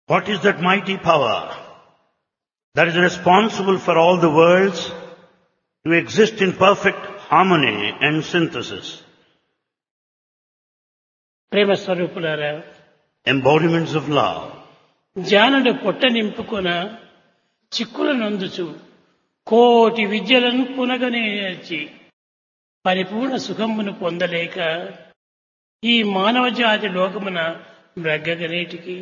What is that mighty power that is responsible for all the worlds to exist in perfect harmony and synthesis? ప్రేమ స్వరూపులారా, Embodiments of love. జానుడు పొట్ట నింపుకొన చిక్కుల నందుచు కోటి విద్యలను పునగనేర్చి పరిపూర్ణ సుఖమును పొందలేక ఈ మానవ జాతి లోకమున బ్రగ్గగనేటికి.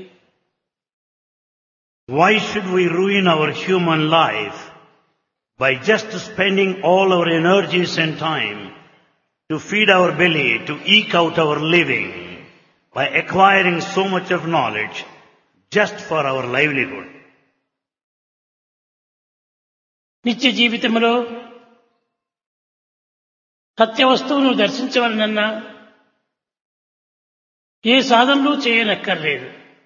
Why should we ruin our human life by just spending all our energies and time to feed our belly, to eke out our living, by acquiring so much of knowledge just for our livelihood? నిత్య జీవితంలో సత్య వస్తువును దర్శించవలనన్నా ఏ సాధనలు చేయనక్కర్లేదు.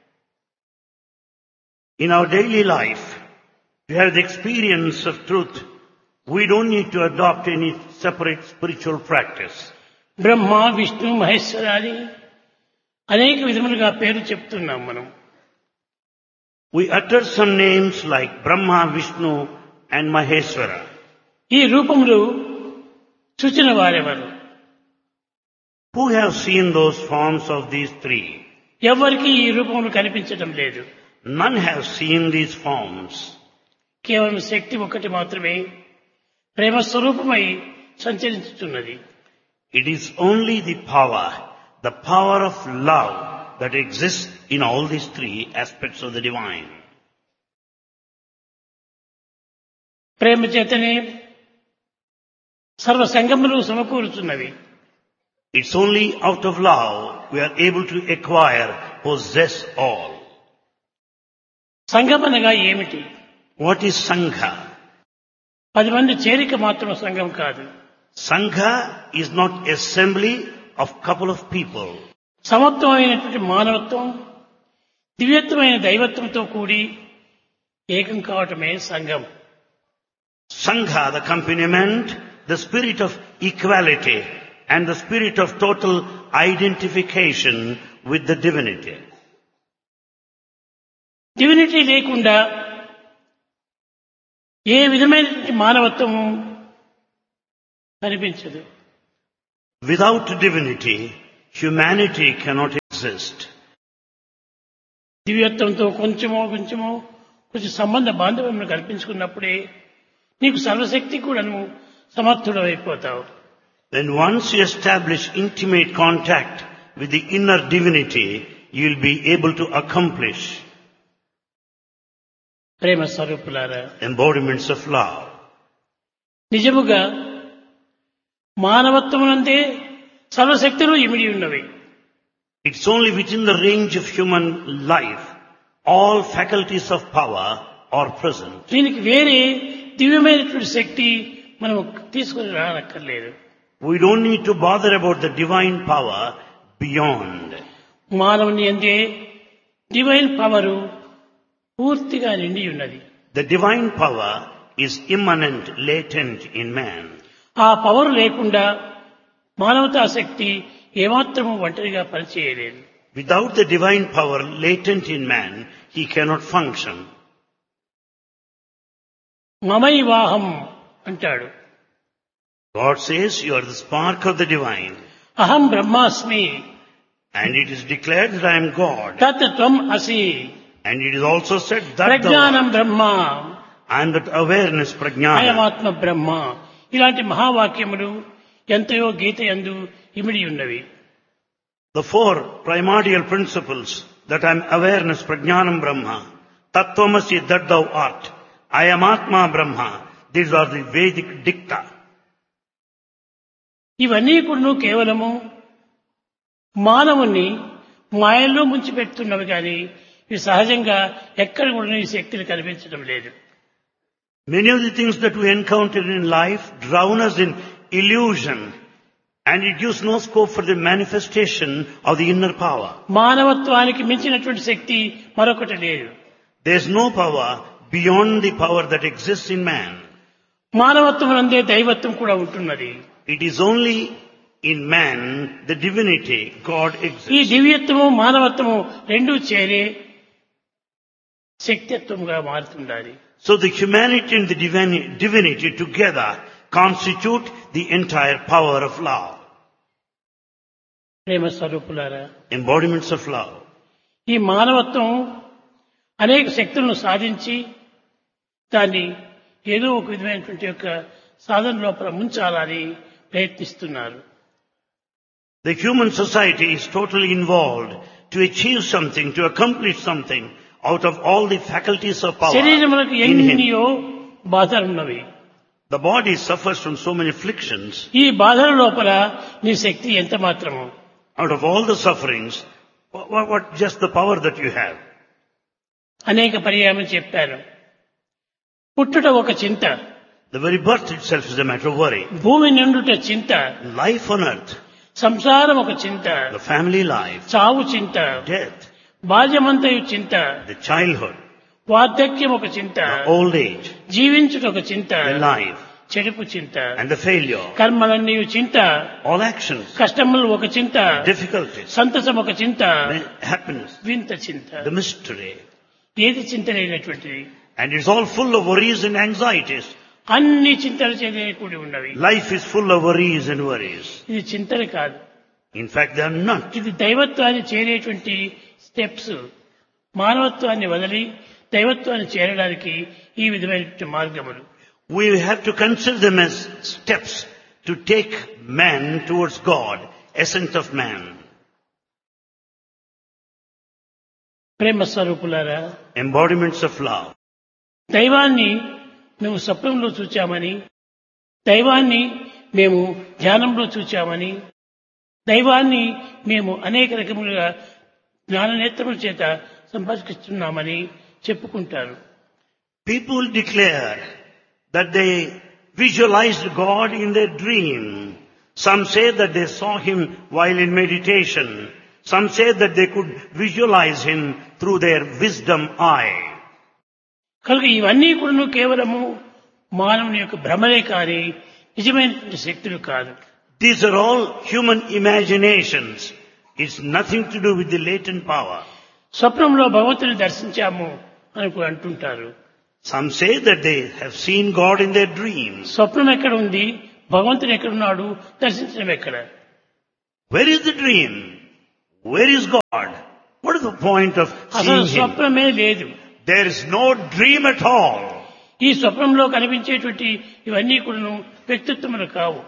In our daily life, to have the experience of truth, we don't need to adopt any separate spiritual practice. బ్రహ్మ, విష్ణు, మహేశ్వరాని అనేక విధములుగా పేరు చెప్తున్నాం మనం. We utter some names like Brahma, Vishnu and Maheshwara. ఈ రూపములు చూచిన వారెవరు? Who have seen those forms of these three? ఎవరికి ఈ రూపములు కనిపించడం లేదు. None have seen these forms. కేవలం శక్తి ఒకటి మాత్రమే ప్రేమ స్వరూపమై సంచరించుతున్నది. It is only the power of love that exists in all these three aspects of the divine. ప్రేమ చేతనే సర్వ సంగములు సమకూరుతున్నవి. It's only out of love we are able to acquire, possess all. సంఘం అనగా ఏమిటి? What is Sangha? 10 మంది చేరిక మాత్రం సంఘం కాదు. Sangha is not assembly of couple of people. సమత్వమైనటువంటి మానవత్వం, దివ్యత్వమైన దైవత్వంతో కూడి ఏకం కావటమే సంఘం. Sangha, the accompaniment, the spirit of equality and the spirit of total identification with the divinity. Divinity లేకుండా ఏ విధమైనటువంటి మానవత్వము కనిపించదు. Without divinity, humanity cannot exist. దివ్యత్వంతో కొంచెం సంబంధ బాంధవ్యం కల్పించుకున్నప్పుడే నీకు సర్వశక్తి కూడాను సమర్థుడైపోతావు. When once you establish intimate contact with the inner divinity, you will be able to accomplish ప్రేమ స్వరూపులారా, embodiments of love. నిజముగా మానవత్వమునందే సర్వశక్తులు ఇమిడి ఉన్నవి. It's only within the range of human life all faculties of power are present. దీనికి వేరే దివ్యమైనటువంటి శక్తి మనం తీసుకుని రానక్కర్లేదు. We don't need to bother about the divine power beyond. మానవుని యందే డివైన్ పవరు పూర్తిగా నిండి ఉన్నది. The divine power is immanent, latent in man. ఆ పవర్ లేకుండా మానవతా శక్తి ఏమాత్రము ఒంటరిగా పనిచేయలేదు. Without the divine power latent in man, he cannot function. మమైవాహం అంటాడు. God says, you are the spark of the divine. అహం బ్రహ్మాస్మి. And it is declared that I am God. తత్ త్వం అసి. And it is also said that ప్రజ్ఞానం బ్రహ్మ. I am that awareness, prajnana. అయమాత్మ బ్రహ్మ. ఇలాంటి మహావాక్యములు ఎంతయో గీత యందు ఇమిడి ఉన్నవి. The four primordial principles, that I am awareness, prajnanam brahma, tattvamasi that thou art, I am atma brahma. These are the Vedic dicta. ఇవన్నీ కూడా కేవలము మానవుని మాయల్లో ముంచిపెడుతున్నవి కానీ ఇవి సహజంగా ఎక్కడ కూడా ఈ శక్తిని కనిపించడం లేదు. Many of the things that we encounter in life drown us in illusion, and it gives no scope for the manifestation of the inner power. మానవత్వానికి మించినటువంటి శక్తి మరొకటి లేదు. There is no power beyond the power that exists in man. మానవత్వం నందే దైవత్వం కూడా ఉంటున్నది. It is only in man, the divinity, God ఈ exists. దివ్యత్వము మానవత్వము రెండూ చేరే శక్తిత్వంగా మారుతుండాలి. So the humanity and the divinity together constitute the entire power of love. ప్రేమ స్వరూపులారా, Embodiments of love. ఈ మానవత్వం అనేక శక్తులను సాధించి దాన్ని ఏదో ఒక విధమైనటువంటి యొక్క సాధన లోపల ముంచాలని ప్రయత్నిస్తున్నారు. The human society is totally involved to achieve something, to accomplish something out of all the faculties of power శరీరములకు in him. ఎన్నో బాధలున్నవి. The body suffers from so many afflictions. ఈ బాధల లోపల నీ శక్తి ఎంత మాత్రము. Out of all the sufferings, what just the power that you have? అనేక పర్యాయం చెప్పాను. పుట్టుట ఒక చింత, The very birth itself is a matter of worry. భూమి నిండుట చింత, Life on earth, సంసారం ఒక చింత, the family life, చావు చింత, death, బాల్యమంతయు చింత, the childhood, వార్ధక్యం ఒక చింత, the old age, జీవించుట ఒక చింత, the life, చెడుపు చింత, and the failure. కర్మలన్నీ చింత, All actions, కష్టములు ఒక చింత, difficulties, సంతసం ఒక చింత, happiness, వింత చింత. the mystery. ఏది చింత లేనటువంటిది? And it's all full of worries and anxieties. అన్ని చింతలు చేదే కూడి ఉన్నవి. Life is full of worries and worries. ఇది చింతలు కాదు, In fact, they are not. ఇది దైవత్వాన్ని చేరేటువంటి స్టెప్స్. మానవత్వాన్ని వదిలి దైవత్వాన్ని చేరడానికి ఈ విధమైనటువంటి మార్గములు. We have to consider them as steps to take man towards God, essence of man. ప్రేమ స్వరూపులారా, Embodiments of love. దైవాన్ని మేము స్వప్నంలో చూచామని, దైవాన్ని మేము ధ్యానంలో చూచామని, దైవాన్ని మేము అనేక రకములుగా జ్ఞాననేత్రముల చేత సంపాదిస్తున్నామని చెప్పుకుంటారు. People declare that they visualized God in their dream. Some say that they saw Him while in meditation. Some say that they could visualize Him through their wisdom eye. కనుక ఇవన్నీ కూడా కేవలము మానవుని యొక్క భ్రమలే కానీ నిజమైనటువంటి శక్తులు కాదు. These are all human imaginations. It's nothing to do with the latent power. స్వప్నంలో భగవంతుని దర్శించాము అని కూడా అంటుంటారు. Some say that they have seen God in their dreams. స్వప్నం ఎక్కడ ఉంది, భగవంతుడు ఎక్కడున్నాడు, దర్శించడం ఎక్కడ? Where is the dream? Where is God? What is the point of అసలు seeing Him? స్వప్నమే లేదు. There is no dream at all. ఈ స్వప్నంలో కనిపించేటువంటి ఇవన్నీ కూడా వ్యక్తిత్వములు కావు.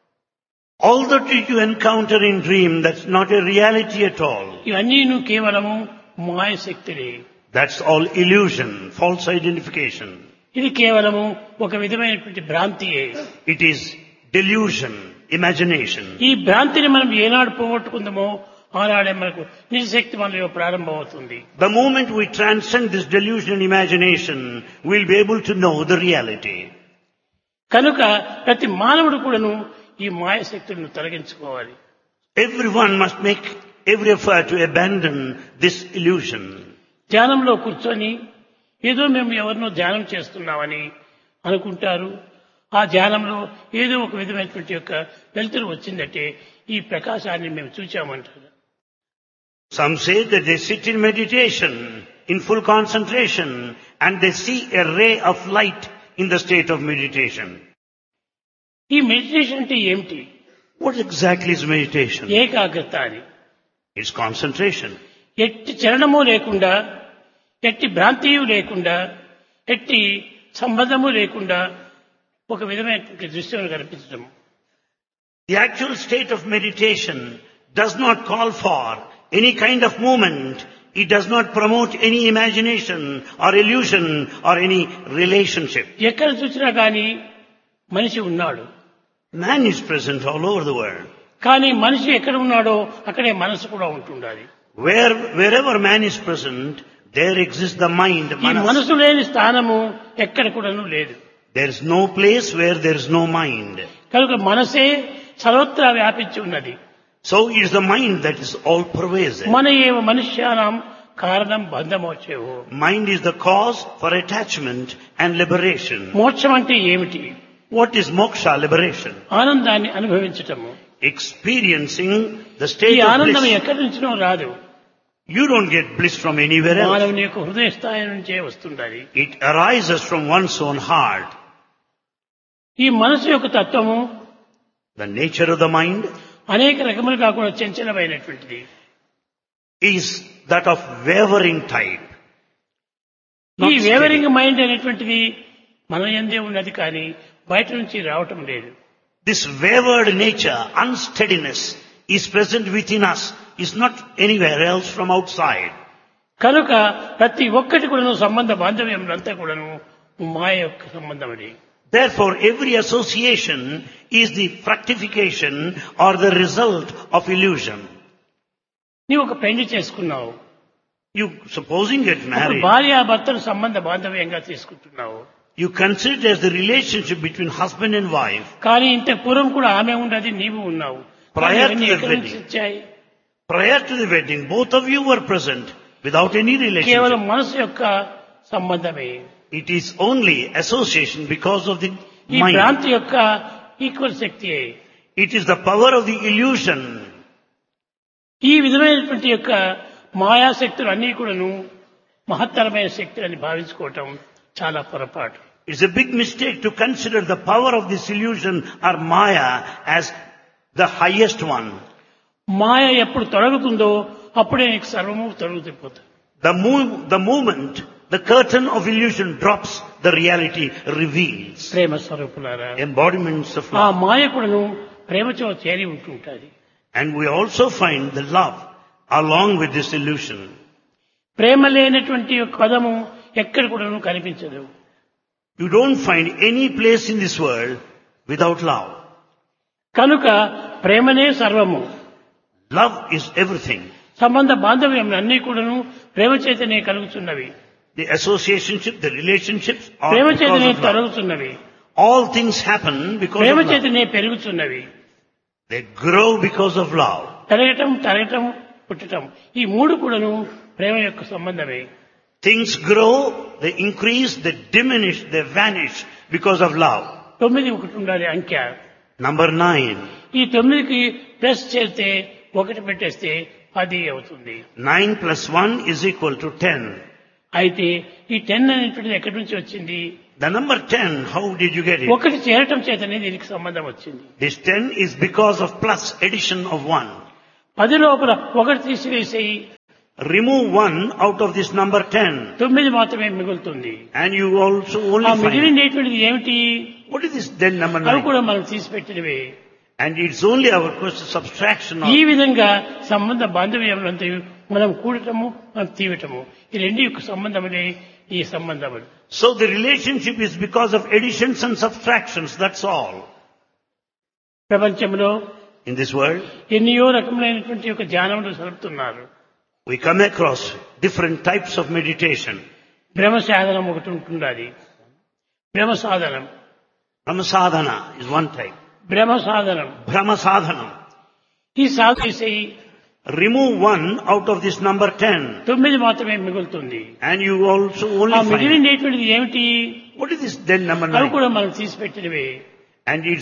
All that you encounter in dream, that's not a reality at all. ఇవన్నీ కేవలము మాయశక్తులే. That's all illusion, false identification. ఇది కేవలము ఒక విధమైనటువంటి భ్రాంతియే. It is delusion, imagination. ఈ భ్రాంతిని మనం ఏనాడు పోగొట్టుకుందామో ఆనాడే మనకు నిజశక్తి మనలో ప్రారంభమవుతుంది. The moment we transcend this delusion and imagination, we'll be able to know the reality. కనుక ప్రతి మానవుడు కూడాను ఈ మాయశక్తులను తొలగించుకోవాలి. Everyone must make every effort to abandon this illusion. ధ్యానంలో కూర్చొని ఏదో మేము ఎవరినో ధ్యానం చేస్తున్నామని అనుకుంటారు. ఆ ధ్యానంలో ఏదో ఒక విధమైనటువంటి యొక్క వెలుతురు వచ్చిందంటే ఈ ప్రకాశాన్ని మేము చూచామంటారు. Some say that they sit in meditation, in full concentration, and they see a ray of light in the state of meditation. ఈ మెడిటేషన్ అంటే ఏమిటి? What exactly is meditation? ఏకాగ్రత అని. It's concentration. ఎట్టి చలనము లేకుండా, ఎట్టి భ్రాంతియు లేకుండా, ఎట్టి సంబంధము లేకుండా ఒక విధమైనటువంటి దృశ్యం కనిపించడం. The actual state of meditation does not call for any kind of movement. It does not promote any imagination or illusion or any relationship. ఎక్కడ చూసినా కానీ మనిషి ఉన్నాడు. Man is present all over the world. కానీ మనిషి ఎక్కడ ఉన్నాడో అక్కడే మనసు కూడా ఉంటుండాలి. Wherever man is present, there exists the mind. ఈ మనసు లేని స్థానము ఎక్కడ కూడాను లేదు. There is no place where there is no mind. కనుక మనసే సర్వత్రా వ్యాపించి ఉన్నది. So it is the mind that is all pervasive. మన ఏవ మనుష్యానాం కారణం బంధమోక్షేవో. Mind is the cause for attachment and liberation. మోక్షం అంటే ఏమిటి? What is moksha, liberation? You don't get bliss from anywhere else. మానవుని యొక్క హృదయ స్థాయి నుంచే వస్తుండాలి. It arises from one's own heart. ఈ మనసు యొక్క తత్వము The nature of the mind అనేక రకములు కాకుండా చంచలమైనటువంటిది. is that of wavering type. ఈ Not వేవరింగ్ steady. మైండ్ అనేటువంటిది మన యందే ఉన్నది కానీ బయట నుంచి రావటం లేదు. This wavered nature, unsteadiness, is present within us, is not anywhere else from outside. కనుక ప్రతి ఒక్కటి కూడాను సంబంధ బాంధవ్యములంతా కూడాను మాయ యొక్క సంబంధమని. Therefore, every association is the fructification or the result of illusion. నీవు ఒక పెళ్లి చేసుకున్నావు, You, supposing get ఒక married, భార్యాభర్తలు సంబంధ బాంధవ్యంగా తీసుకుంటున్నావు. you consider it as the relationship between husband and wife. కానీ ఇంత పూర్వం కూడా ఆమె ఉన్నది, నీవు ఉన్నావు. కానీ Prior to ఇవన్నీ the ఎక్కడి నుంచి wedding. వచ్చాయి? Prior to the wedding, both of you were present without any కేవలం relationship. మనసు యొక్క సంబంధమే. It is only association because of the ఈ mind. భ్రాంతి యొక్క equal శక్తియే. It is the power of the illusion. ఈ విధమైనటువంటి యొక్క మాయాశక్తులు అన్నీ కూడాను మహత్తరమైన శక్తులని భావించుకోవటం చాలా పొరపాటు. It's a big mistake to consider the power of this illusion or Maya as the highest one. మాయ ఎప్పుడు తొలగుతుందో అప్పుడే నీకు సర్వము తొలగిపోతుంది. The moment the curtain of illusion drops, the reality reveals. ప్రేమ స్వరూపులారా, Embodiments of ఆ love. మాయ కూడాను ప్రేమతో చేరి ఉంటుంటుంది. And we also find the love along with this illusion. ప్రేమ లేనటువంటి ఒక పదము ఎక్కడ కూడాను కనిపించదు. You don't find any place in this world without love. కనుక ప్రేమనే సర్వము. Love is everything. సంబంధ బాంధవ్యం అన్నీ కూడాను ప్రేమ చేతనే కలుగుతున్నవి, The associationship, the relationships are Prema because చేతనే of love. తొలగుతున్నవి, All things happen because Prema of love. చేతనే పెరుగుతున్నవి. They grow because of love. పెరగటం, తరగటం, పుట్టటం, ఈ మూడు కూడాను ప్రేమ యొక్క సంబంధమే. Things grow, they increase, they diminish, they vanish because of love. 9 ఒకటి ఉండాలి అంకె. Number 9. ఈ 9కి ప్లస్ చేస్తే 1 పెట్టేస్తే 10 అవుతుంది. 9 plus 1 is equal to 10. అయితే ఈ 10 అనేటువంటిది ఎక్కడి నుంచి వచ్చింది? The number 10, how did you get it? 1 చేరటం చేతనే దీనికి సంబంధం వచ్చింది. This 10 is because of plus addition of 1. 10 లోపల 1 తీసివేసేయి, Remove 1 out of this number 10. 9 మాత్రమే మిగులుతుంది. And you also ఆ only find. మిగిలినటువంటిది ఏమిటి? What is this then number అవి 9? కూడా మనం తీసిపెట్టినవే. And it's only our question subtraction ఈ of. విధంగా సంబంధ బాంధవ్యములంతా మనం కూడటము, మనం తీయటము, ఈ రెండు యొక్క సంబంధములే ఈ సంబంధములు. So the relationship is because of additions and subtractions, that's all. ప్రపంచంలో In this world, ఎన్నో రకములైనటువంటి యొక్క ధ్యానములు సలుపుతున్నారు. we come across different types of meditation. భ్రమ సాధనం ఒకటి ఉంటున్నది. భ్రమ సాధనం, Brahmasadhana is one type. భ్రమ సాధనం. Brahmasadhanam. ఈ సాధన చేసి Remove 1 out of this number 10. 9 మాత్రమే మిగులుతుంది. And you also ఆ only find. మిగిలినటువంటిది ఏమిటి? What is this then number అవి 9? కూడా మనం తీసిపెట్టినవే. And it's